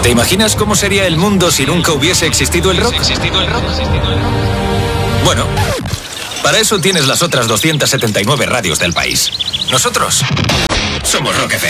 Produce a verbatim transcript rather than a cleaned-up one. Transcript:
¿Te imaginas cómo sería el mundo si nunca hubiese existido el rock? Bueno, para eso tienes las otras doscientas setenta y nueve radios del país. Nosotros somos Rock F M.